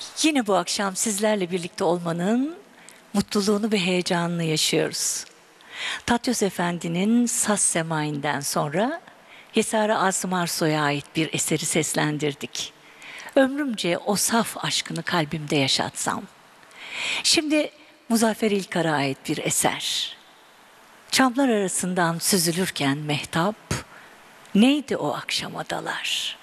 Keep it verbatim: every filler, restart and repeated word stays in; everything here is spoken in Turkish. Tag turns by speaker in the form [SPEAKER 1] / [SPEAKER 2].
[SPEAKER 1] Yine bu akşam sizlerle birlikte olmanın mutluluğunu ve heyecanını yaşıyoruz. Tatyos Efendi'nin Saz Semai'nden sonra Yesari Asım Arsoy'a ait bir eseri seslendirdik. Ömrümce o saf aşkını kalbimde yaşatsam. Şimdi Muzaffer İlkar'a ait bir eser. Çamlar arasından süzülürken mehtap, neydi o akşam adalar?